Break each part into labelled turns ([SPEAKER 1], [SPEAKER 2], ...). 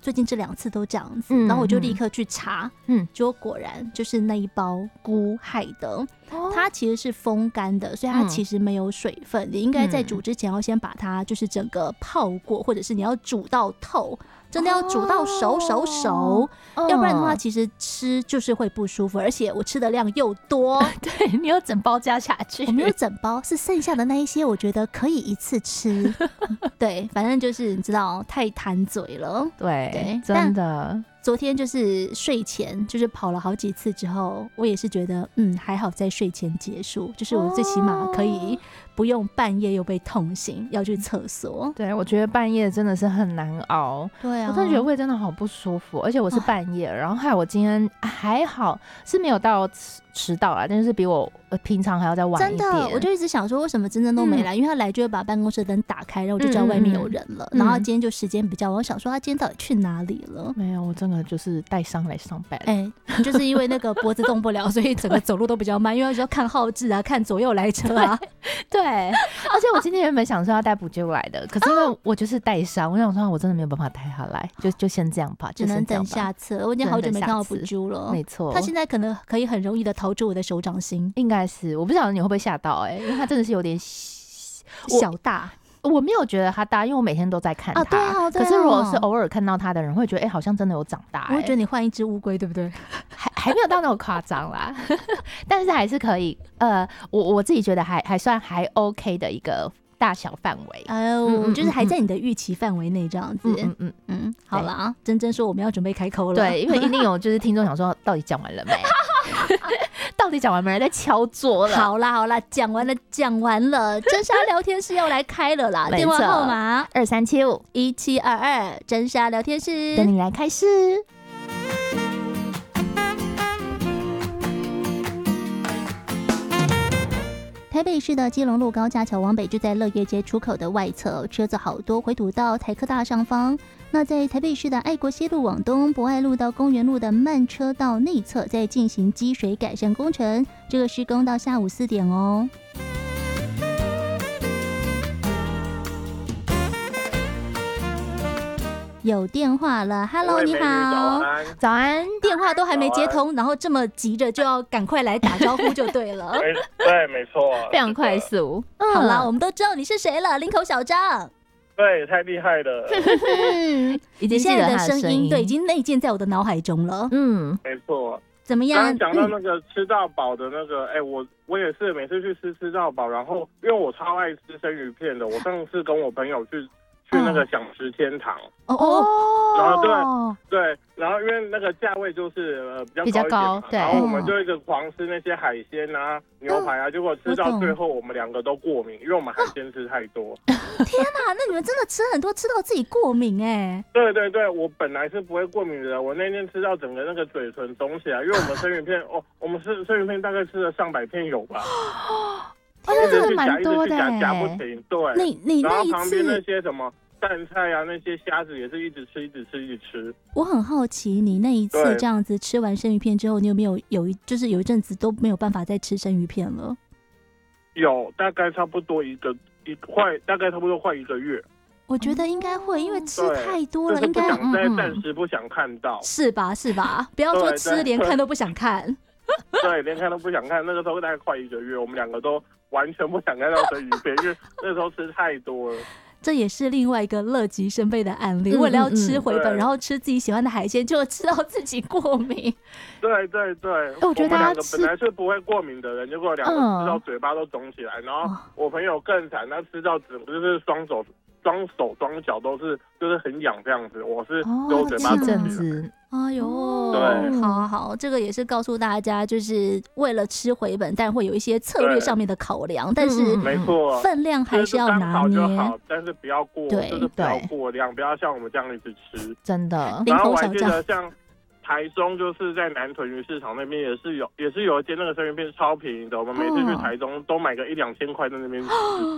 [SPEAKER 1] 最近这2次都这样子，然后我就立刻去查，结果果然就是那一包菇害的。它其实是风干的，所以它其实没有水分。你应该在煮之前要先把它就是整个泡过，或者是你要煮到透，真的要煮到熟，要不然的话其实吃就是会不舒服，而且我吃的量又多。
[SPEAKER 2] 对，你有整包加下去？
[SPEAKER 1] 我没有整包，是剩下的那一些，我觉得可以一次吃。对，反正就是你知道太贪嘴了。
[SPEAKER 2] 对，真的。
[SPEAKER 1] 昨天就是睡前就是跑了好几次之后，我也是觉得还好在睡前结束，就是我最起码可以不用半夜又被痛醒要去厕所。
[SPEAKER 2] 对，我觉得半夜真的是很难熬。
[SPEAKER 1] 对啊，
[SPEAKER 2] 我真的觉得胃真的好不舒服，而且我是半夜，然后还有我今天还好是没有到迟到啦，但是比我平常还要再晚一点。
[SPEAKER 1] 真的，我就一直想说为什么真正都没来，因为他来就会把办公室灯打开，然后我就知道外面有人了。然后今天就时间比较晚，我想说他今天到底去哪里了？
[SPEAKER 2] 没有，我真的就是带伤来上班。
[SPEAKER 1] 就是因为那个脖子动不了，所以整个走路都比较慢，因为要看号志啊，看左右来车啊。
[SPEAKER 2] 对，而且我今天原本想说要带补救来的，可是因为我就是带伤，我想说我真的没有办法带他来，就先这样吧，
[SPEAKER 1] 只能等下次。我已经好久没看到补救了，
[SPEAKER 2] 没错，
[SPEAKER 1] 他现在可能可以很容易的逃出我的手掌心，
[SPEAKER 2] 应该是，我不晓得你会不会吓到因为他真的是有点
[SPEAKER 1] 小大。
[SPEAKER 2] 我没有觉得他大，因为我每天都在看他。
[SPEAKER 1] 对啊。
[SPEAKER 2] 可是如果是偶尔看到他的人，会觉得好像真的有长大。
[SPEAKER 1] 我会觉得你换一只乌龟，对不对？
[SPEAKER 2] 还没有到那么夸张啦，但是还是可以。我自己觉得还算还 OK 的一个大小范围。
[SPEAKER 1] 就是还在你的预期范围内这样子。好啦，珍珍说我们要准备开口了。
[SPEAKER 2] 对，因为一定有就是听众想说，到底讲完了没？到底讲完没人在敲桌了？
[SPEAKER 1] 好啦，讲完了。真莎聊天室要来开了啦，电话号码23751722，真莎聊天室
[SPEAKER 2] 等你来开始。
[SPEAKER 1] 台北市的基隆路高架桥往北就在乐业街出口的外侧，车子好多，回堵到台科大上方。那在台北市的爱国西路往东，博爱路到公园路的慢车道内侧在进行积水改善工程，这个施工到下午4点哦。有电话了 ，Hello， 你好，
[SPEAKER 2] 早安，
[SPEAKER 1] 电话都还没接通，然后这么急着就要赶快来打招呼就对了。
[SPEAKER 3] 对，没错，
[SPEAKER 2] 非常快速。
[SPEAKER 1] 好啦，我们都知道你是谁了，林口小张。
[SPEAKER 3] 对，太厉害了。
[SPEAKER 2] 已经记得他的声音，
[SPEAKER 1] 对，已经内建在我的脑海中了。
[SPEAKER 3] 没错。
[SPEAKER 1] 怎么样？
[SPEAKER 3] 刚刚讲到那个吃到饱的那个，我也是每次去吃到饱，然后因为我超爱吃生鱼片的，我上次跟我朋友去那个享食天堂然后对，然后因为那个价位就是比较高一点嘛，然后我们就一直狂吃那些海鲜啊、牛排啊，结果吃到最后我们2个都过敏，因为我们海鲜吃太多。
[SPEAKER 1] 天哪，那你们真的吃很多，吃到自己过敏
[SPEAKER 3] 对，我本来是不会过敏的，我那天吃到整个那个嘴唇肿起来，因为我们生鱼片我们生鱼片大概吃了上百片有吧。
[SPEAKER 2] 那真的蛮多的
[SPEAKER 3] 夹不停。对，
[SPEAKER 1] 你
[SPEAKER 3] 然后旁边那些什么蛋菜啊，那些虾子也是一直吃。
[SPEAKER 1] 我很好奇，你那一次这样子吃完生鱼片之后，你有没有有一阵子都没有办法再吃生鱼片了？
[SPEAKER 3] 有，大概差不多快1个月。
[SPEAKER 1] 我觉得应该会，因为吃太多了，应该
[SPEAKER 3] 暂时不想看到，
[SPEAKER 1] 是吧？不要说吃，连看都不想看。
[SPEAKER 3] 对，连看都不想看。那个时候大概快1个月，我们2个都完全不想看到生鱼片，因为那时候吃太多了。
[SPEAKER 1] 这也是另外一个乐极生悲的案例，为了要吃回本，然后吃自己喜欢的海鲜，就吃到自己过敏。
[SPEAKER 3] 对，
[SPEAKER 1] 我觉得大家
[SPEAKER 3] 我们2个本来是不会过敏的人，结果2个吃到嘴巴都肿起来，然后我朋友更惨，他吃到整个就是双手双脚都是就是很痒这样子，我是有嘴巴肿起来。
[SPEAKER 1] 哎呦，
[SPEAKER 3] 对，
[SPEAKER 1] 好，这个也是告诉大家，就是为了吃回本，但会有一些策略上面的考量，但是
[SPEAKER 3] 没错，
[SPEAKER 1] 分量还是要拿捏，
[SPEAKER 3] 就好，但是不要过，就是不要过量，不要像我们这样一直吃，
[SPEAKER 2] 真的。
[SPEAKER 3] 然后我还记得像台中，就是在南屯鱼市场那边也是有一间那个生鱼片超便宜的，我们每次去台中都买个1-2千块在那边吃。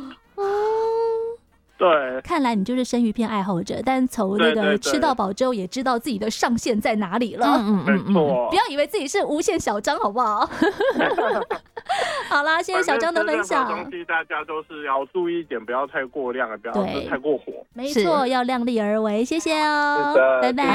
[SPEAKER 3] 对，
[SPEAKER 1] 看来你就是生鱼片爱好者，但从那个吃到饱之后，也知道自己的上限在哪里了。
[SPEAKER 3] 没错，
[SPEAKER 1] 不要以为自己是无限小张，好不好？好啦，谢谢小张的分享。
[SPEAKER 3] 东西大家都是要注意一点，不要太过量，不要太过火。
[SPEAKER 1] 没错，要量力而为。谢谢哦，拜拜。